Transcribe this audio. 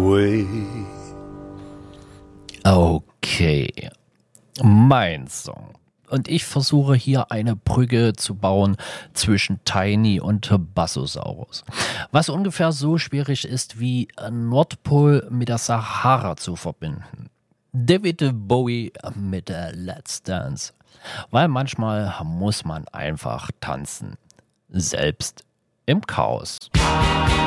away. Okay, mein Song. Und ich versuche hier eine Brücke zu bauen zwischen Tiny und Bassosaurus. Was ungefähr so schwierig ist wie Nordpol mit der Sahara zu verbinden. David Bowie mit Let's Dance. Weil manchmal muss man einfach tanzen. Selbst im Chaos.